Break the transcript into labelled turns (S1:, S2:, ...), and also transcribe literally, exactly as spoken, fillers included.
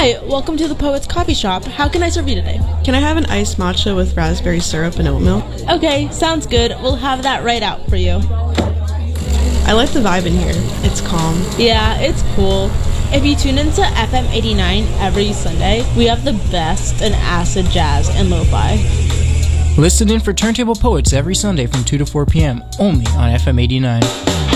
S1: Hi, welcome to the Poet's Coffee Shop. How can I serve you today?
S2: Can I have an iced matcha with raspberry syrup and oat milk?
S1: Okay, sounds good. We'll have that right out for you.
S2: I like the vibe in here. It's calm.
S1: Yeah, it's cool. If you tune into F M eighty-nine every Sunday, we have the best in acid jazz and lo-fi.
S3: Listen in for Turntable Poets every Sunday from two to four p.m. only on F M eighty-nine.